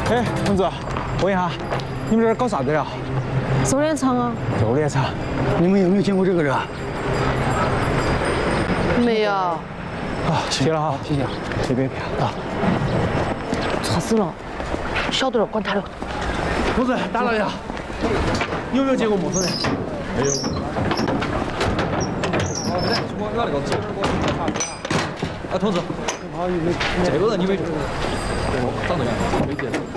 哎，同志，问一下，你们这儿搞啥子的呀？ 肉联厂啊？ 肉联厂。 你们有没有见过这个人啊？ 没有。 啊，谢了哈，谢谢，随便骗啊。 错死了，晓得了，管他了。 同志，打扰一下，有没有见过陌生人？没有。我那个姐们给我检查一下。啊，同志，这个人你没见过？长这样，没见过。